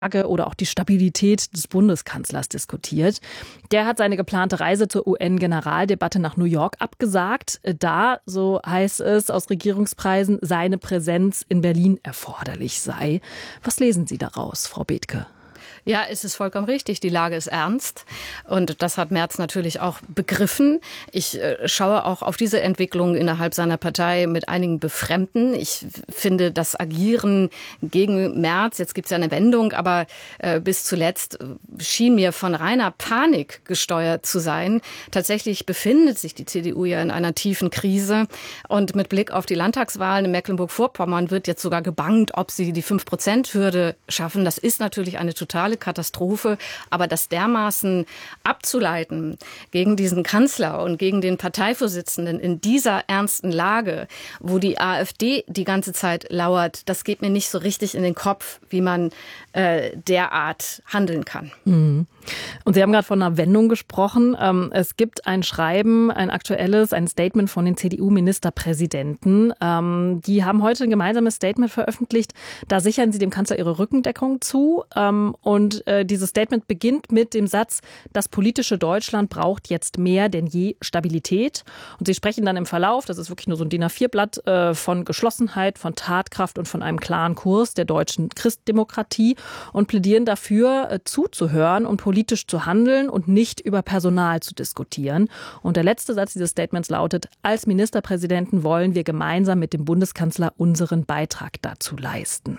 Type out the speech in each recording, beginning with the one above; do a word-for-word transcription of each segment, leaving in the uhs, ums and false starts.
oder auch die Stabilität des Bundeskanzlers diskutiert. Der hat seine geplante Reise zur U N-Generaldebatte nach New York abgesagt. Da, so heißt es aus Regierungspreisen, seine Präsenz in Berlin erforderlich sei. Was lesen Sie daraus, Frau Bethke? Ja, es ist vollkommen richtig. Die Lage ist ernst. Und das hat Merz natürlich auch begriffen. Ich äh, schaue auch auf diese Entwicklung innerhalb seiner Partei mit einigen Befremden. Ich finde, das Agieren gegen Merz, jetzt gibt es ja eine Wendung, aber äh, bis zuletzt schien mir von reiner Panik gesteuert zu sein. Tatsächlich befindet sich die C D U ja in einer tiefen Krise. Und mit Blick auf die Landtagswahlen in Mecklenburg-Vorpommern wird jetzt sogar gebangt, ob sie die fünf Prozent Hürde schaffen. Das ist natürlich eine totale Katastrophe, aber das dermaßen abzuleiten gegen diesen Kanzler und gegen den Parteivorsitzenden in dieser ernsten Lage, wo die AfD die ganze Zeit lauert, das geht mir nicht so richtig in den Kopf, wie man äh, derart handeln kann. Mhm. Und Sie haben gerade von einer Wendung gesprochen. Es gibt ein Schreiben, ein aktuelles, ein Statement von den C D U-Ministerpräsidenten. Die haben heute ein gemeinsames Statement veröffentlicht. Da sichern sie dem Kanzler ihre Rückendeckung zu. Und dieses Statement beginnt mit dem Satz, das politische Deutschland braucht jetzt mehr denn je Stabilität. Und sie sprechen dann im Verlauf, das ist wirklich nur so ein D I N A vier Blatt, von Geschlossenheit, von Tatkraft und von einem klaren Kurs der deutschen Christdemokratie und plädieren dafür, zuzuhören und politisch zu handeln und nicht über Personal zu diskutieren. Und der letzte Satz dieses Statements lautet, als Ministerpräsidenten wollen wir gemeinsam mit dem Bundeskanzler unseren Beitrag dazu leisten.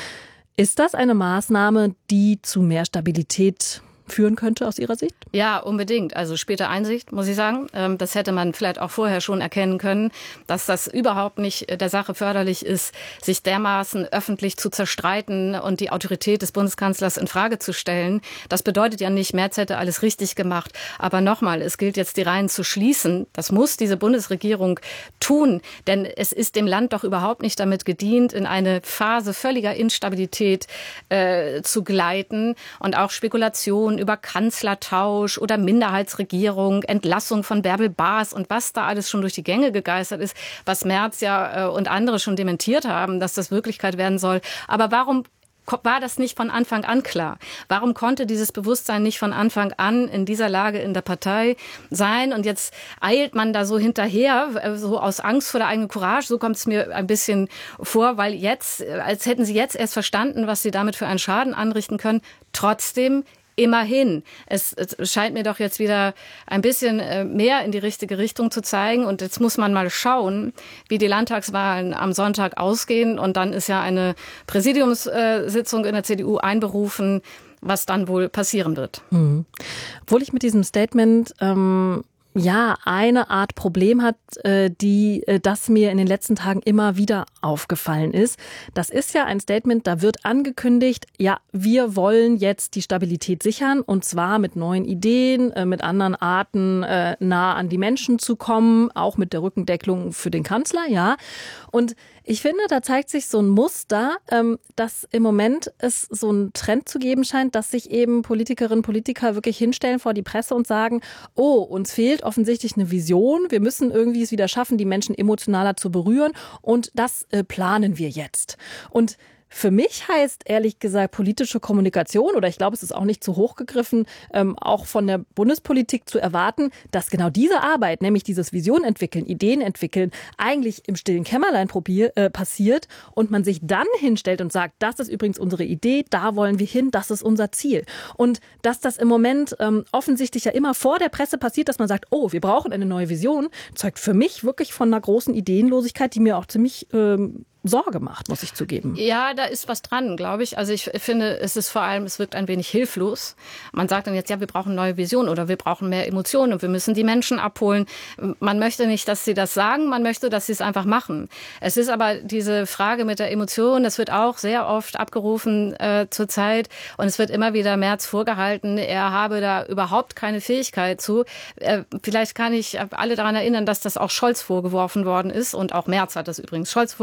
Ist das eine Maßnahme, die zu mehr Stabilität führen könnte aus Ihrer Sicht? Ja, unbedingt. Also späte Einsicht, muss ich sagen. Das hätte man vielleicht auch vorher schon erkennen können, dass das überhaupt nicht der Sache förderlich ist, sich dermaßen öffentlich zu zerstreiten und die Autorität des Bundeskanzlers in Frage zu stellen. Das bedeutet ja nicht, Merz hätte alles richtig gemacht. Aber nochmal, es gilt jetzt, die Reihen zu schließen. Das muss diese Bundesregierung tun, denn es ist dem Land doch überhaupt nicht damit gedient, in eine Phase völliger Instabilität äh, zu gleiten und auch Spekulationen über Kanzlertausch oder Minderheitsregierung, Entlassung von Bärbel Baas und was da alles schon durch die Gänge gegeistert ist, was Merz ja äh, und andere schon dementiert haben, dass das Wirklichkeit werden soll. Aber warum war das nicht von Anfang an klar? Warum konnte dieses Bewusstsein nicht von Anfang an in dieser Lage in der Partei sein? Und jetzt eilt man da so hinterher, so aus Angst vor der eigenen Courage. So kommt es mir ein bisschen vor, weil jetzt, als hätten sie jetzt erst verstanden, was sie damit für einen Schaden anrichten können. Trotzdem immerhin. Es, es scheint mir doch jetzt wieder ein bisschen mehr in die richtige Richtung zu zeigen. Und jetzt muss man mal schauen, wie die Landtagswahlen am Sonntag ausgehen. Und dann ist ja eine Präsidiumssitzung in der C D U einberufen, was dann wohl passieren wird. Mhm. Obwohl ich mit diesem Statement ähm ja, eine Art Problem hat, die, das mir in den letzten Tagen immer wieder aufgefallen ist. Das ist ja ein Statement, da wird angekündigt, ja, wir wollen jetzt die Stabilität sichern und zwar mit neuen Ideen, mit anderen Arten nah an die Menschen zu kommen, auch mit der Rückendeckung für den Kanzler, ja. Und ich finde, da zeigt sich so ein Muster, dass im Moment es so einen Trend zu geben scheint, dass sich eben Politikerinnen und Politiker wirklich hinstellen vor die Presse und sagen, oh, uns fehlt offensichtlich eine Vision, wir müssen irgendwie es wieder schaffen, die Menschen emotionaler zu berühren und das äh, planen wir jetzt. Und für mich heißt ehrlich gesagt politische Kommunikation, oder ich glaube, es ist auch nicht zu hoch gegriffen, ähm, auch von der Bundespolitik zu erwarten, dass genau diese Arbeit, nämlich dieses Vision entwickeln, Ideen entwickeln, eigentlich im stillen Kämmerlein probier, äh, passiert und man sich dann hinstellt und sagt, das ist übrigens unsere Idee, da wollen wir hin, das ist unser Ziel. Und dass das im Moment ähm, offensichtlich ja immer vor der Presse passiert, dass man sagt, oh, wir brauchen eine neue Vision, zeugt für mich wirklich von einer großen Ideenlosigkeit, die mir auch ziemlich ähm, Sorge macht, muss ich zugeben. Ja, da ist was dran, glaube ich. Also ich finde, es ist vor allem, es wirkt ein wenig hilflos. Man sagt dann jetzt, ja, wir brauchen neue Visionen oder wir brauchen mehr Emotionen und wir müssen die Menschen abholen. Man möchte nicht, dass sie das sagen, man möchte, dass sie es einfach machen. Es ist aber diese Frage mit der Emotion, das wird auch sehr oft abgerufen äh, zurzeit und es wird immer wieder Merz vorgehalten, er habe da überhaupt keine Fähigkeit zu. Äh, vielleicht kann ich alle daran erinnern, dass das auch Scholz vorgeworfen worden ist und auch Merz hat das übrigens Scholz vorgeworfen.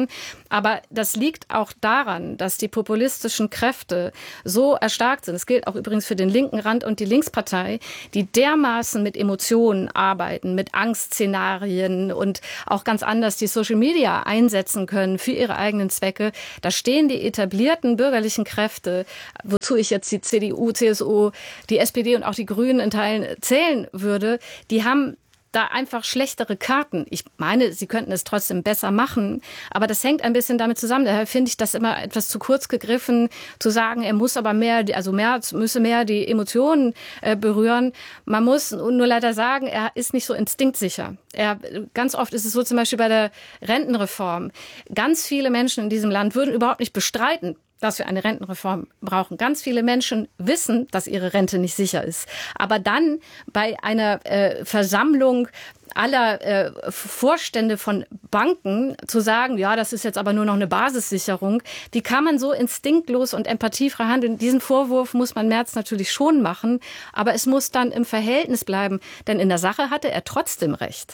Aber das liegt auch daran, dass die populistischen Kräfte so erstarkt sind. Das gilt auch übrigens für den linken Rand und die Linkspartei, die dermaßen mit Emotionen arbeiten, mit Angstszenarien und auch ganz anders die Social Media einsetzen können für ihre eigenen Zwecke. Da stehen die etablierten bürgerlichen Kräfte, wozu ich jetzt die C D U, C S U, die S P D und auch die Grünen in Teilen zählen würde, die haben da einfach schlechtere Karten. Ich meine, sie könnten es trotzdem besser machen, aber das hängt ein bisschen damit zusammen. Daher finde ich das immer etwas zu kurz gegriffen, zu sagen, er muss aber mehr, also mehr, müsse mehr die Emotionen äh, berühren. Man muss nur leider sagen, er ist nicht so instinktsicher. Er, ganz oft ist es so, zum Beispiel bei der Rentenreform. Ganz viele Menschen in diesem Land würden überhaupt nicht bestreiten, dass wir eine Rentenreform brauchen. Ganz viele Menschen wissen, dass ihre Rente nicht sicher ist. Aber dann bei einer äh, Versammlung aller äh, Vorstände von Banken zu sagen, ja, das ist jetzt aber nur noch eine Basissicherung, die kann man so instinktlos und empathiefrei handeln. Diesen Vorwurf muss man Merz natürlich schon machen, aber es muss dann im Verhältnis bleiben, denn in der Sache hatte er trotzdem recht.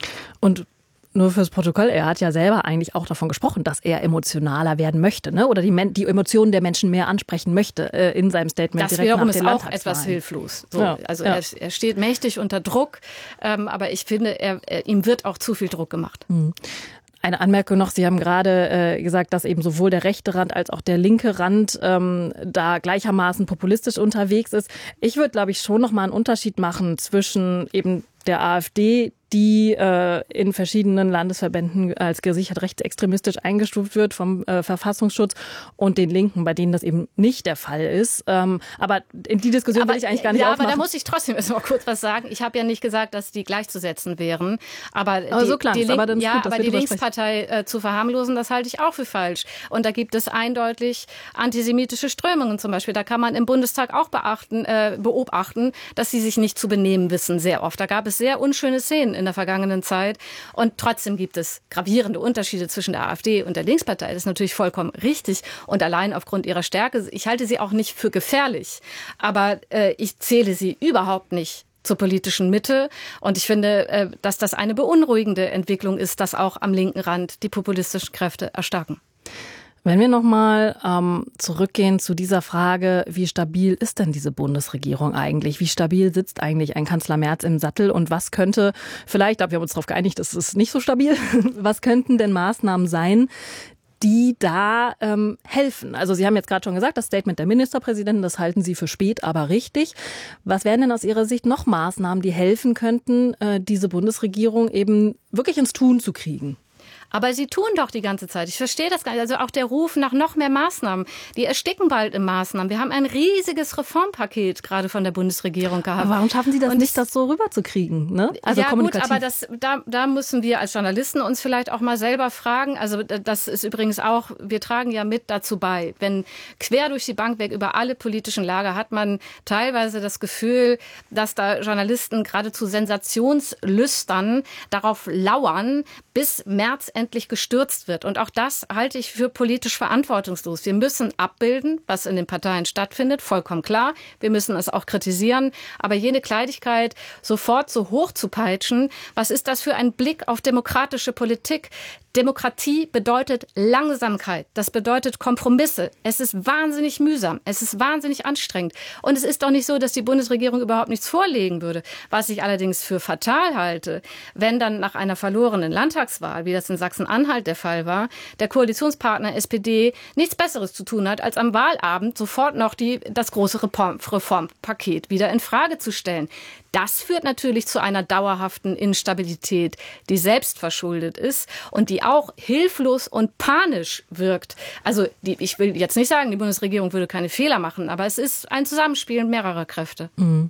Und nur fürs Protokoll, er hat ja selber eigentlich auch davon gesprochen, dass er emotionaler werden möchte, ne? Oder die, Men- die Emotionen der Menschen mehr ansprechen möchte äh, in seinem Statement das direkt nach den Landtagswahlen. Das wiederum ist auch etwas Landtagswahlen. hilflos. So, ja, also ja. Er, er steht mächtig unter Druck, ähm, aber ich finde, er, er, ihm wird auch zu viel Druck gemacht. Mhm. Eine Anmerkung noch, Sie haben gerade äh, gesagt, dass eben sowohl der rechte Rand als auch der linke Rand ähm, da gleichermaßen populistisch unterwegs ist. Ich würde, glaube ich, schon noch mal einen Unterschied machen zwischen eben der AfD, die äh, in verschiedenen Landesverbänden als gesichert rechtsextremistisch eingestuft wird vom äh, Verfassungsschutz, und den Linken, bei denen das eben nicht der Fall ist. Ähm, aber in die Diskussion aber, will ich eigentlich gar nicht ja, aufmachen. Aber da muss ich trotzdem jetzt mal kurz was sagen. Ich habe ja nicht gesagt, dass die gleichzusetzen wären. Aber, aber die, so klang die, es, aber dann ist ja, gut, dass aber wir die drüber Linkspartei äh, zu verharmlosen, das halte ich auch für falsch. Und da gibt es eindeutig antisemitische Strömungen zum Beispiel. Da kann man im Bundestag auch beachten, äh, beobachten, dass sie sich nicht zu benehmen wissen, sehr oft. Da gab es sehr unschöne Szenen in der vergangenen Zeit. Und trotzdem gibt es gravierende Unterschiede zwischen der AfD und der Linkspartei. Das ist natürlich vollkommen richtig. Und allein aufgrund ihrer Stärke, ich halte sie auch nicht für gefährlich. Aber äh, ich zähle sie überhaupt nicht zur politischen Mitte. Und ich finde, äh, dass das eine beunruhigende Entwicklung ist, dass auch am linken Rand die populistischen Kräfte erstarken. Wenn wir nochmal ähm, zurückgehen zu dieser Frage, wie stabil ist denn diese Bundesregierung eigentlich? Wie stabil sitzt eigentlich ein Kanzler Merz im Sattel? Und was könnte, vielleicht, ich glaube, wir haben uns darauf geeinigt, das ist nicht so stabil, was könnten denn Maßnahmen sein, die da ähm, helfen? Also Sie haben jetzt gerade schon gesagt, das Statement der Ministerpräsidenten, das halten Sie für spät, aber richtig. Was wären denn aus Ihrer Sicht noch Maßnahmen, die helfen könnten, äh, diese Bundesregierung eben wirklich ins Tun zu kriegen? Aber sie tun doch die ganze Zeit. Ich verstehe das gar nicht. Also auch der Ruf nach noch mehr Maßnahmen. Die ersticken bald in Maßnahmen. Wir haben ein riesiges Reformpaket gerade von der Bundesregierung gehabt. Aber warum schaffen Sie das Und nicht, das so rüberzukriegen? Ne? Also ja kommunikativ. Gut, aber das, da, da müssen wir als Journalisten uns vielleicht auch mal selber fragen. Also das ist übrigens auch, wir tragen ja mit dazu bei. Wenn quer durch die Bank weg über alle politischen Lager hat man teilweise das Gefühl, dass da Journalisten geradezu sensationslüstern darauf lauern, bis Merz endlich gestürzt wird. Und auch das halte ich für politisch verantwortungslos. Wir müssen abbilden, was in den Parteien stattfindet, vollkommen klar. Wir müssen es auch kritisieren. Aber jene Kleinigkeit sofort so hoch zu peitschen, was ist das für ein Blick auf demokratische Politik? Demokratie bedeutet Langsamkeit. Das bedeutet Kompromisse. Es ist wahnsinnig mühsam. Es ist wahnsinnig anstrengend. Und es ist doch nicht so, dass die Bundesregierung überhaupt nichts vorlegen würde. Was ich allerdings für fatal halte, wenn dann nach einer verlorenen Landtagswahl, wie das in Sachsen-Anhalt der Fall war, der Koalitionspartner S P D nichts Besseres zu tun hat, als am Wahlabend sofort noch die, das große Reform, Reformpaket wieder in Frage zu stellen. Das führt natürlich zu einer dauerhaften Instabilität, die selbst verschuldet ist und die auch hilflos und panisch wirkt. Also die, ich will jetzt nicht sagen, die Bundesregierung würde keine Fehler machen, aber es ist ein Zusammenspiel mehrerer Kräfte. Mhm.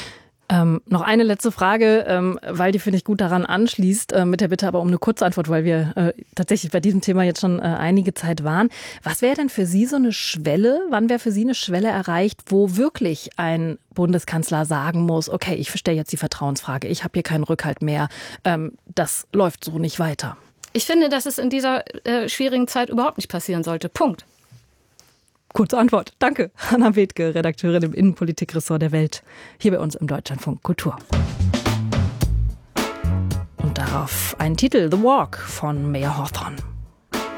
Ähm, noch eine letzte Frage, ähm, weil die, finde ich, gut daran anschließt, äh, mit der Bitte aber um eine kurze Antwort, weil wir äh, tatsächlich bei diesem Thema jetzt schon äh, einige Zeit waren. Was wäre denn für Sie so eine Schwelle, wann wäre für Sie eine Schwelle erreicht, wo wirklich ein Bundeskanzler sagen muss, okay, ich stelle jetzt die Vertrauensfrage, ich habe hier keinen Rückhalt mehr, ähm, das läuft so nicht weiter? Ich finde, dass es in dieser äh, schwierigen Zeit überhaupt nicht passieren sollte. Punkt. Kurze Antwort. Danke. Hanna Bethke, Redakteurin im Innenpolitikressort der Welt, hier bei uns im Deutschlandfunk Kultur. Und darauf ein Titel, The Walk von Mayer Hawthorne.